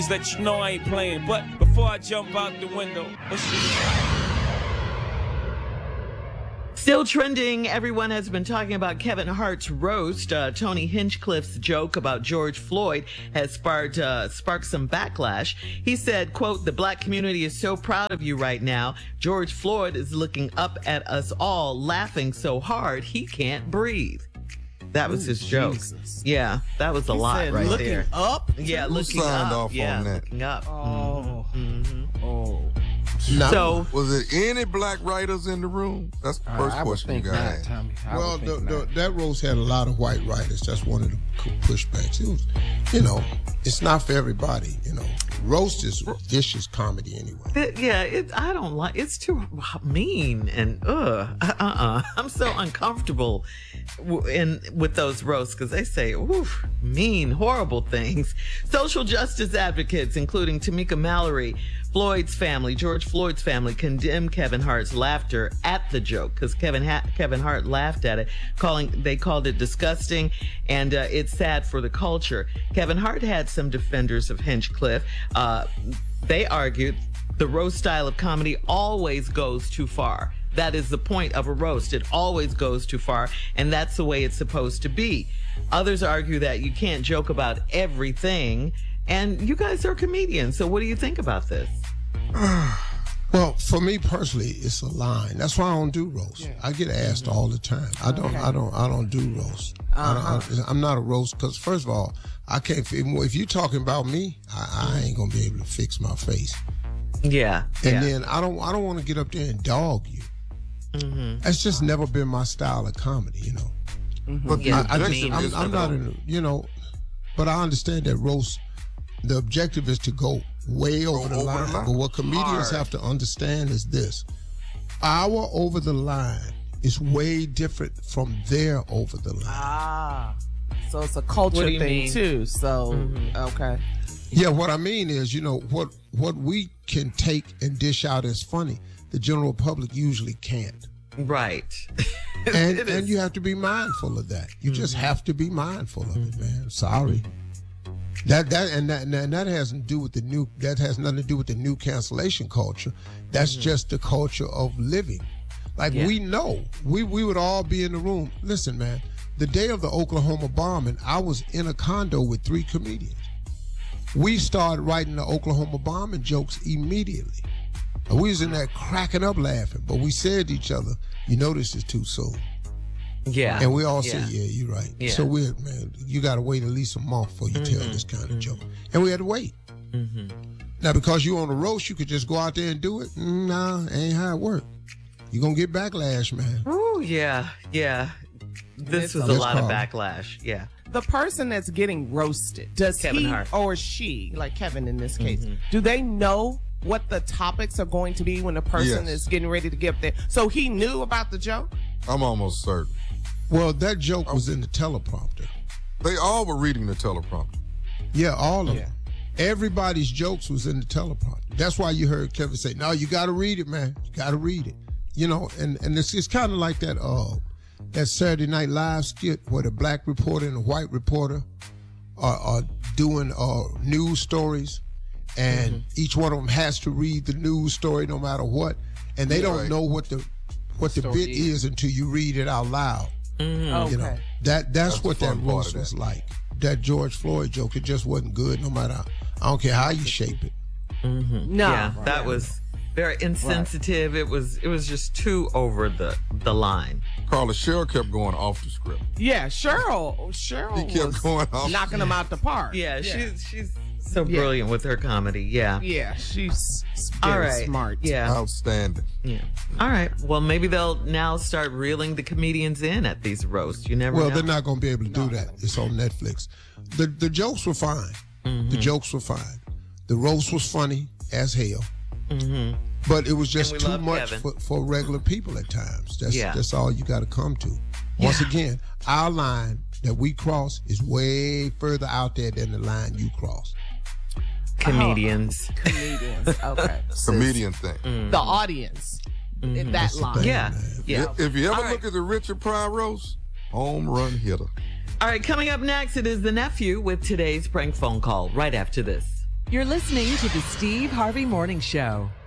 just let you know I ain't playing. But before I jump out the window, let's just... Still trending, everyone has been talking about Kevin Hart's roast. Tony Hinchcliffe's joke about George Floyd has sparked some backlash. He said, quote, "The black community is so proud of you right now. George Floyd is looking up at us all, laughing so hard he can't breathe." That was his joke. Jesus. Yeah, that was a lot right looking there. Up? Yeah, Who looking signed up. off yeah, on that? looking up. Oh. Oh. Now, So- was there any black writers in the room? That's the first I would question you think got to not, ask. Tommy. Well, that roast had a lot of white writers. That's one of the pushbacks. It was, it's not for everybody. Roast is vicious comedy anyway. I don't like. It's too mean and I'm so uncomfortable with those roasts because they say mean, horrible things. Social justice advocates, including Tamika Mallory, George Floyd's family, condemned Kevin Hart's laughter at the joke because Kevin Hart laughed at it, they called it disgusting, and it's sad for the culture. Kevin Hart had some defenders of Hinchcliffe. They argued the roast style of comedy always goes too far. That is the point of a roast. It always goes too far, and that's the way it's supposed to be. Others argue that you can't joke about everything, and you guys are comedians, so what do you think about this? Well, for me personally, it's a line. That's why I don't do roast. Yeah. I get asked all the time. I don't do roast. I'm not a roast because first of all, I can't. If you're talking about me, I ain't gonna be able to fix my face. Yeah. And then I don't want to get up there and dog you. Mm-hmm. That's just never been my style of comedy, Mm-hmm. But I'm not in, but I understand that roast. The objective is to go way over the line. But what comedians have to understand is this: our over the line is way different from their over the line. So it's a culture thing too. So okay. Yeah, what I mean is, what we can take and dish out as funny, the general public usually can't. Right. and you have to be mindful of that. You just have to be mindful of it, man. Sorry. That has nothing to do with the new cancellation culture. That's just the culture of living. We know we would all be in the room. Listen, man, the day of the Oklahoma bombing, I was in a condo with 3 comedians. We started writing the Oklahoma bombing jokes immediately. And we was in there cracking up laughing, but we said to each other, this is too soon. Yeah. And we all said, yeah, you're right. Yeah. So you got to wait at least a month before you tell this kind of joke. And we had to wait. Mm-hmm. Now, because you on the roast, you could just go out there and do it. Nah, ain't how it work. You're going to get backlash, man. Oh, yeah. This was a lot of backlash. Yeah. The person that's getting roasted, does Kevin Hart or she, like Kevin in this case, do they know what the topics are going to be when the person is getting ready to get up there? So he knew about the joke? I'm almost certain. Well, that joke was in the teleprompter. They all were reading the teleprompter. Yeah, all of them. Everybody's jokes was in the teleprompter. That's why you heard Kevin say, "No, you got to read it, man. You got to read it." And it's kind of like that Saturday Night Live skit where the black reporter and the white reporter are doing news stories, and each one of them has to read the news story no matter what, and they don't know what the bit is until you read it out loud. Okay. That's what that roast was like. That George Floyd joke, it just wasn't good no matter I don't care how you shape it. No. Yeah, that was very insensitive. Right. It was just too over the line. Carla, Cheryl kept going off the script. Yeah, Cheryl he kept going off knocking them out the park. Yeah, she's so brilliant with her comedy. Yeah. Yeah, she's all very right. smart. Yeah. Outstanding. Yeah. All right. Well, maybe they'll now start reeling the comedians in at these roasts. You never know. Well, they're not going to be able to do that. It's on Netflix. The jokes were fine. The jokes were fine. The roast was funny as hell. But it was just too much for regular people at times. That's all you got to come to. Once again, our line that we cross is way further out there than the line you cross. Comedians. Okay. Comedian thing. The audience. In that line. Thing, yeah. If you ever look at the Richard Pryor roast, home run hitter. All right, coming up next, it is the nephew with today's prank phone call right after this. You're listening to the Steve Harvey Morning Show.